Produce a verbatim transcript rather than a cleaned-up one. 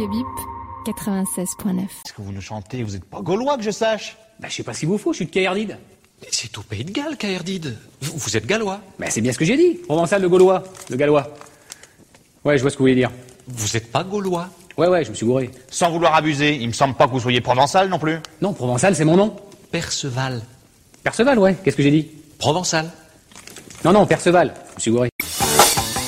Radio Bip, quatre-vingt-seize point neuf. Est-ce que vous nous chantez? Vous n'êtes pas gaulois que je sache? Bah, je sais pas ce qu'il vous faut, je suis de Caerdide. Mais c'est au Pays de Galles, Caerdide. Vous, vous êtes gallois. Bah, c'est bien ce que j'ai dit. Provençal de Gaulois. De Gallois. Ouais, je vois ce que vous voulez dire. Vous n'êtes pas gaulois. Ouais, ouais, je me suis gouré. Sans vouloir abuser, il me semble pas que vous soyez provençal non plus. Non, Provençal, c'est mon nom. Perceval. Perceval, ouais. Qu'est-ce que j'ai dit? Provençal. Non, non, Perceval. Je me suis gouré.